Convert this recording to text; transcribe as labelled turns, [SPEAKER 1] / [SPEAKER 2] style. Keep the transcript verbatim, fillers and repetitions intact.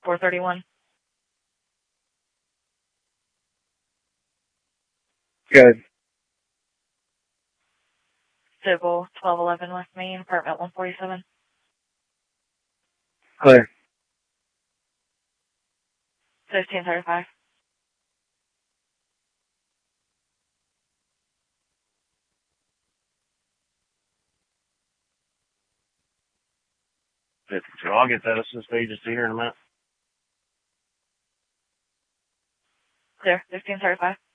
[SPEAKER 1] four thirty-one.
[SPEAKER 2] Good.
[SPEAKER 1] Civil, twelve eleven West Main, apartment one forty-seven.
[SPEAKER 2] Clear.
[SPEAKER 1] fifteen thirty-five.
[SPEAKER 3] fifty-two. I'll get that assist agency here in a minute.
[SPEAKER 1] Clear, fifteen thirty-five.